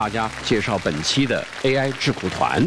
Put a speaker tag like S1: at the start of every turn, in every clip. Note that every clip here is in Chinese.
S1: 大家介绍本期的 AI 智库团。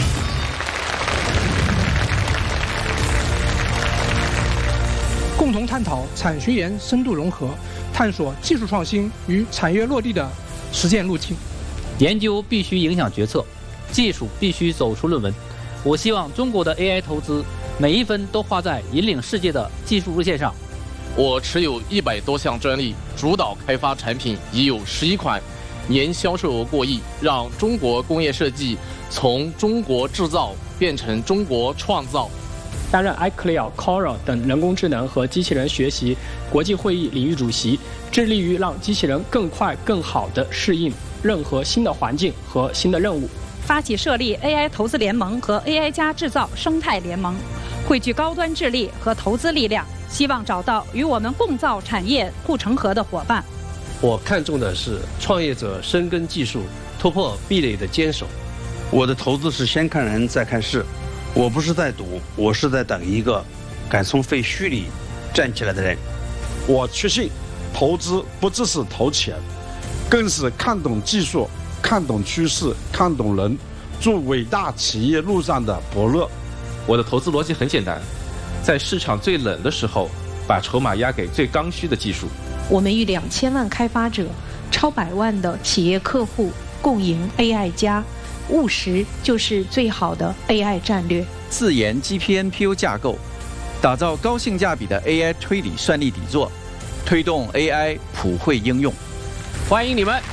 S2: 共同探讨产学研深度融合，探索技术创新与产业落地的实践路径。
S3: 研究必须影响决策，技术必须走出论文。我希望中国的 AI 投资每一分都花在引领世界的技术路线上。
S4: 我持有100多项专利，主导开发产品已有11款，年销售额过亿，让中国工业设计从中国制造变成中国创造。
S5: 担任 iClear、Cora 等人工智能和机器人学习国际会议领域主席，致力于让机器人更快、更好地适应任何新的环境和新的任务。
S6: 发起设立 AI 投资联盟和 AI 加制造生态联盟，汇聚高端智力和投资力量，希望找到与我们共造产业护城河的伙伴。
S7: 我看重的是创业者深耕技术，突破壁垒的坚守。
S8: 我的投资是先看人再看事，我不是在赌，我是在等一个敢从废墟里站起来的人。
S9: 我确信，投资不只是投钱，更是看懂技术、看懂趋势、看懂人，做伟大企业路上的伯乐。
S10: 我的投资逻辑很简单，在市场最冷的时候，把筹码押给最刚需的技术。
S11: 我们与2000万开发者、超100万的企业客户共赢 AI 加，务实就是最好的 AI 战略。
S12: 自研 GPNPU 架构，打造高性价比的 AI 推理算力底座，推动 AI 普惠应用。
S1: 欢迎你们！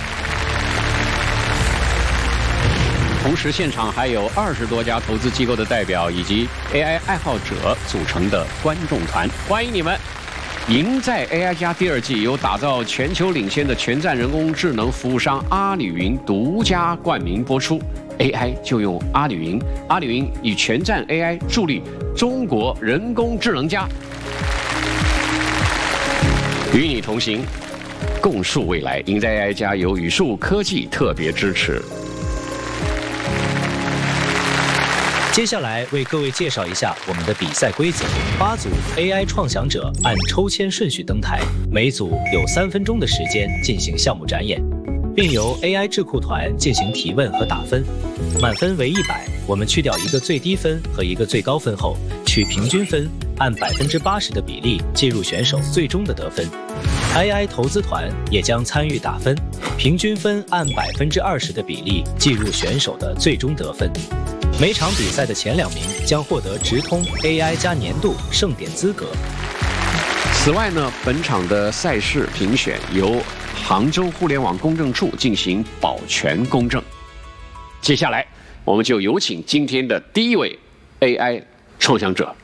S1: 同时，现场还有20多家投资机构的代表以及 AI 爱好者组成的观众团，欢迎你们！赢在 AI 加第2季由打造全球领先的全站人工智能服务商阿里云独家冠名播出。AI 就用阿里云，阿里云以全站 AI 助力中国人工智能家，与你同行，共树未来。赢在 AI 加由宇树科技特别支持。
S13: 接下来为各位介绍一下我们的比赛规则：8组 AI 创想者按抽签顺序登台，每组有3分钟的时间进行项目展演，并由 AI 智库团进行提问和打分。满分为100，我们去掉一个最低分和一个最高分后，取平均分，按80%的比例计入选手最终的得分。AI 投资团也将参与打分，平均分按20%的比例计入选手的最终得分。每场比赛的前2名将获得直通 AI 加年度盛典资格。
S1: 此外呢，本场的赛事评选由杭州互联网公证处进行保全公证。接下来，我们就有请今天的第1位 AI 创想者。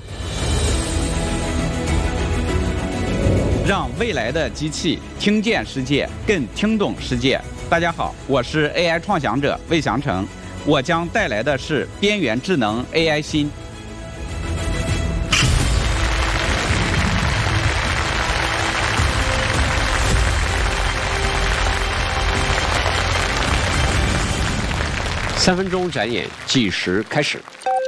S14: 让未来的机器听见世界，更听懂世界。大家好，我是 AI 创想者魏祥成。我将带来的是边缘智能 AI 心。
S1: 3分钟展演计时开始。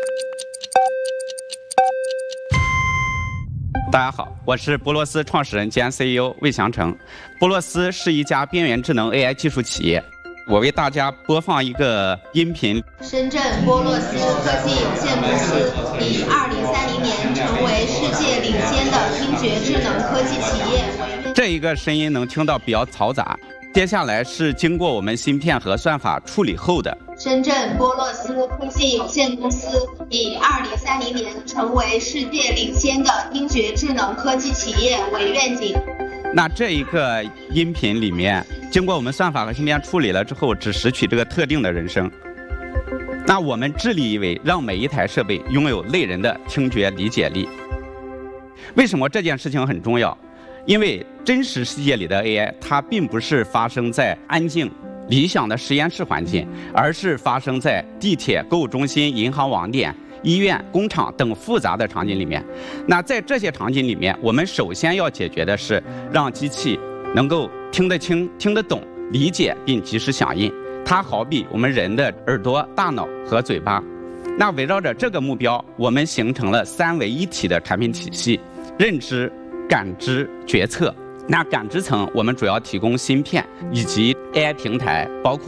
S14: 大家好，我是波洛斯创始人兼 CEO 魏祥成。波洛斯是一家边缘智能 AI 技术企业。我为大家播放一个音频。
S15: 深圳波洛斯科技有限公司以2030年成为世界领先的听觉智能科技企业。
S14: 这一个声音能听到比较嘈杂，接下来是经过我们芯片和算法处理后的。
S15: 深圳波洛斯科技有限公司以2030年成为世界领先的听觉智能科技企业为愿景。
S14: 那这一个音频里面，经过我们算法和芯片处理了之后，只拾取这个特定的人声。那我们致力为让每一台设备拥有类人的听觉理解力。为什么这件事情很重要？因为真实世界里的 AI， 它并不是发生在安静理想的实验室环境，而是发生在地铁、购物中心、银行网点、医院、工厂等复杂的场景里面。那在这些场景里面，我们首先要解决的是让机器能够听得清、听得懂、理解并及时响应。它好比我们人的耳朵、大脑和嘴巴。那围绕着这个目标，我们形成了3位一体的产品体系：认知、感知、决策。那感知层，我们主要提供芯片以及 AI 平台，包括